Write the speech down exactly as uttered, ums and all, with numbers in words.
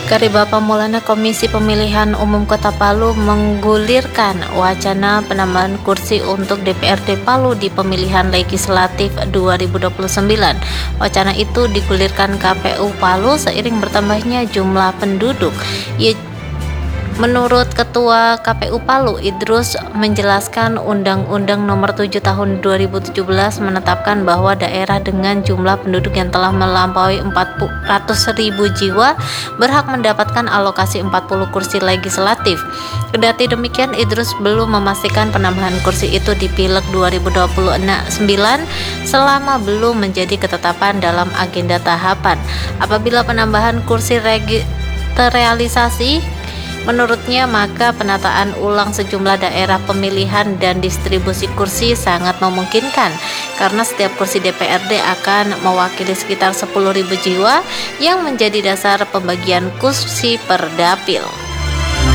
Kariba Pamulana Komisi Pemilihan Umum Kota Palu menggulirkan wacana penambahan kursi untuk D P R D Palu di pemilihan legislatif dua ribu dua puluh sembilan. Wacana itu digulirkan K P U Palu seiring bertambahnya jumlah penduduk. Ia Menurut Ketua K P U Palu, Idrus menjelaskan Undang-Undang Nomor tujuh Tahun dua ribu tujuh belas menetapkan bahwa daerah dengan jumlah penduduk yang telah melampaui empat ratus ribu jiwa berhak mendapatkan alokasi empat puluh kursi legislatif. Kendati demikian, Idrus belum memastikan penambahan kursi itu di Pileg dua ribu dua puluh sembilan selama belum menjadi ketetapan dalam agenda tahapan. Apabila penambahan kursi regi terrealisasi, menurutnya maka penataan ulang sejumlah daerah pemilihan dan distribusi kursi sangat memungkinkan karena setiap kursi D P R D akan mewakili sekitar sepuluh ribu jiwa yang menjadi dasar pembagian kursi per dapil.